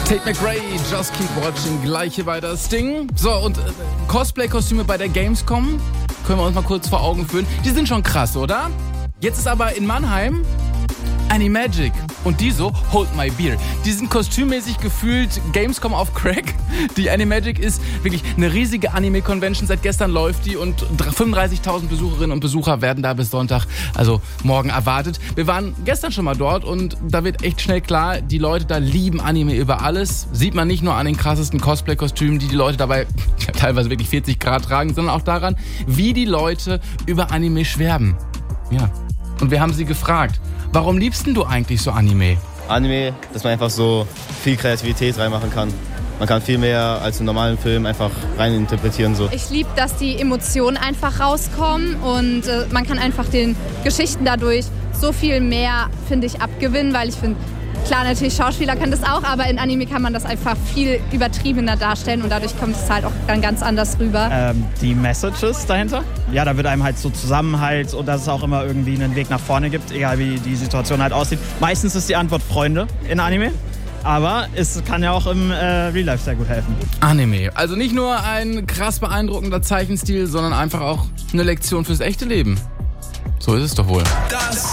Tate McRae, Just Keep Watching, gleich hier bei das Ding. So, und Cosplay-Kostüme bei der Gamescom, können wir uns mal kurz vor Augen führen. Die sind schon krass, oder? Jetzt ist aber in Mannheim Animagic und die so Hold My Beer. Die sind kostümmäßig gefühlt Gamescom auf Crack. Die Animagic ist wirklich eine riesige Anime-Convention. Seit gestern läuft die und 35.000 Besucherinnen und Besucher werden da bis Sonntag, also morgen, erwartet. Wir waren gestern schon mal dort und da wird echt schnell klar, die Leute da lieben Anime über alles. Sieht man nicht nur an den krassesten Cosplay-Kostümen, die Leute dabei teilweise wirklich 40 Grad tragen, sondern auch daran, wie die Leute über Anime schwärmen. Ja. Und wir haben sie gefragt, warum liebst denn du eigentlich so Anime? Anime, dass man einfach so viel Kreativität reinmachen kann. Man kann viel mehr als im normalen Film einfach reininterpretieren. So. Ich liebe, dass die Emotionen einfach rauskommen und man kann einfach den Geschichten dadurch so viel mehr, finde ich, abgewinnen, weil ich finde, klar, natürlich Schauspieler können das auch, aber in Anime kann man das einfach viel übertriebener darstellen und dadurch kommt es halt auch dann ganz anders rüber. Die Messages dahinter. Ja, da wird einem halt so Zusammenhalt und dass es auch immer irgendwie einen Weg nach vorne gibt, egal wie die Situation halt aussieht. Meistens ist die Antwort Freunde in Anime. Aber es kann ja auch im Real Life sehr gut helfen. Anime. Also nicht nur ein krass beeindruckender Zeichenstil, sondern einfach auch eine Lektion fürs echte Leben. So ist es doch wohl. Das